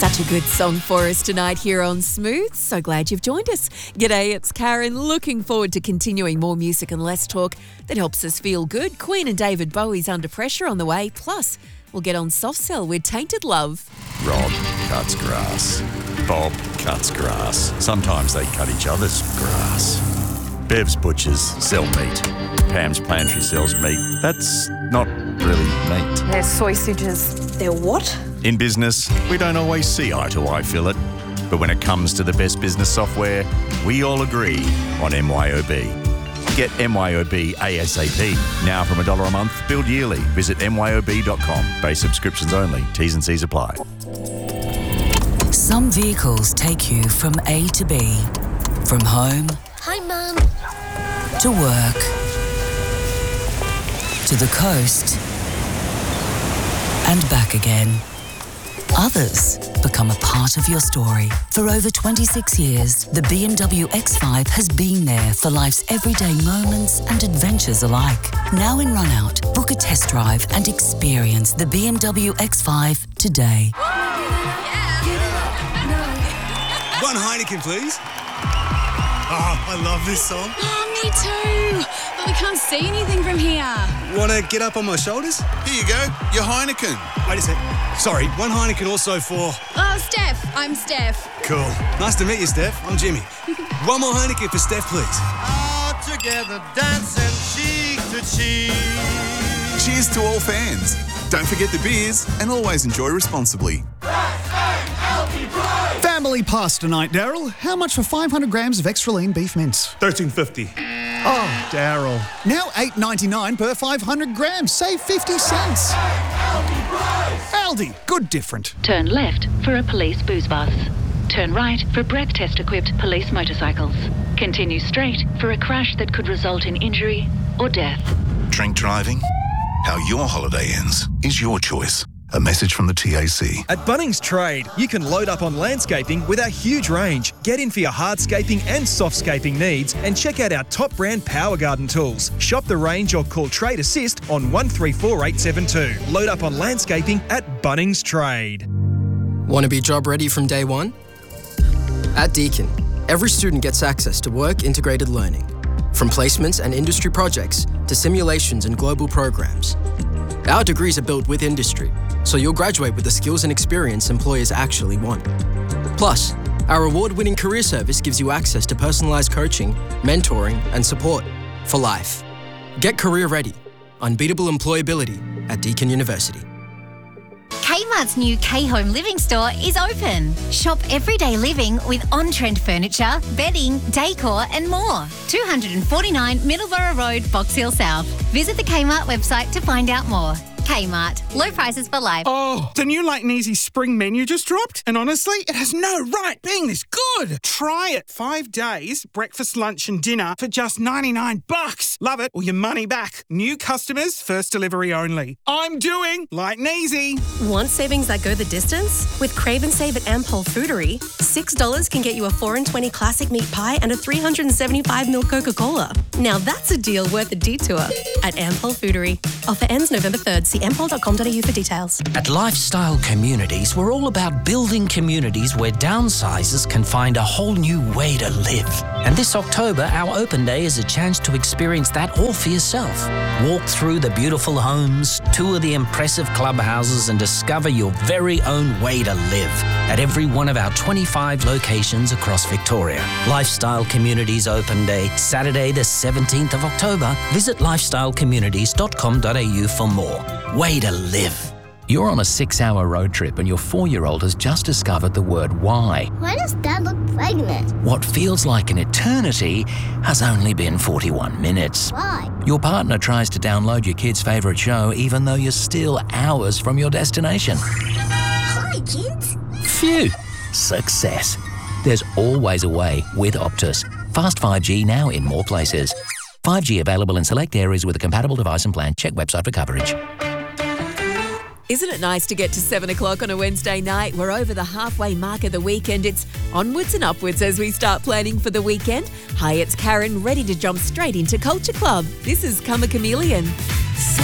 Such a good song for us tonight here on Smooth. So glad you've joined us. G'day, it's Karen. Looking forward to continuing more music and less talk that helps us feel good. Queen and David Bowie's Under Pressure on the way. Plus, we'll get on Soft Cell with Tainted Love. Rob cuts grass. Bob cuts grass. Sometimes they cut each other's grass. Bev's butchers sell meat. Pam's pantry sells meat. That's not really meat. They're sausages. They're what? In business, we don't always see eye to eye, Philip. But when it comes to the best business software, we all agree on MYOB. Get MYOB ASAP. Now from $1 a month, billed yearly. Visit myob.com. Base subscriptions only. T's and C's apply. Some vehicles take you from A to B. From home. Hi, Mum. To work. To the coast. And back again. Others become a part of your story. For over 26 years, the BMW X5 has been there for life's everyday moments and adventures alike. Now in run-out, book a test drive and experience the BMW X5 today. One Heineken, please. Oh, I love this song. Oh, me too. But we can't see anything from here. Want to get up on my shoulders? Here you go, your Heineken. Wait a sec. Sorry, one Heineken also for... Oh, Steph. I'm Steph. Cool. Nice to meet you, Steph. I'm Jimmy. One more Heineken for Steph, please. All together dancing cheek to cheek. Cheers to all fans. Don't forget the beers and always enjoy responsibly. Family pasta night, Daryl. How much for 500 grams of extra lean beef mince? $13.50. Oh, Daryl. Now $8.99 per 500 grams. Save 50 cents. Aldi. Good different. Turn left for a police booze bus. Turn right for breath test equipped police motorcycles. Continue straight for a crash that could result in injury or death. Drink driving? How your holiday ends is your choice. A message from the TAC. At Bunnings Trade, you can load up on landscaping with our huge range. Get in for your hardscaping and softscaping needs and check out our top brand Power Garden tools. Shop the range or call Trade Assist on 134872. Load up on landscaping at Bunnings Trade. Want to be job ready from day one? At Deakin, every student gets access to work integrated learning. From placements and industry projects to simulations and global programs. Our degrees are built with industry, so you'll graduate with the skills and experience employers actually want. Plus, our award-winning career service gives you access to personalised coaching, mentoring and support for life. Get career ready. Unbeatable employability at Deakin University. Kmart's new K-Home Living store is open. Shop everyday living with on-trend furniture, bedding, decor and more. 249 Middleborough Road, Box Hill South. Visit the Kmart website to find out more. Kmart. Low prices for life. Oh, the new Light and Easy spring menu just dropped, and honestly, it has no right being this good. Try it. 5 days, breakfast, lunch and dinner for just $99. Love it or your money back. New customers, first delivery only. I'm doing Light and Easy. Want savings that go the distance? With Crave and Save at Ampol Foodery, $6 can get you a 4 and 20 classic meat pie and a 375ml Coca-Cola. Now that's a deal worth a detour at Ampol Foodery. Offer ends November 3rd. See ampol.com.au for details. At Lifestyle Communities, we're all about building communities where downsizers can find a whole new way to live. And this October, our open day is a chance to experience that all for yourself. Walk through the beautiful homes, tour the impressive clubhouses and discover your very own way to live at every one of our 25 locations across Victoria. Lifestyle Communities Open Day, Saturday the 17th of October. Visit lifestylecommunities.com.au for more. Way to live. You're on a 6-hour road trip and your 4-year-old has just discovered the word why. Why does Dad look pregnant? What feels like an eternity has only been 41 minutes. Why? Your partner tries to download your kid's favourite show even though you're still hours from your destination. Hi, kids. Phew. Success. There's always a way with Optus. Fast 5G now in more places. 5G available in select areas with a compatible device and plan. Check website for coverage. Isn't it nice to get to 7 o'clock on a Wednesday night? We're over the halfway mark of the weekend. It's onwards and upwards as we start planning for the weekend. Hi, it's Karen, ready to jump straight into Culture Club. This is Come a Chameleon.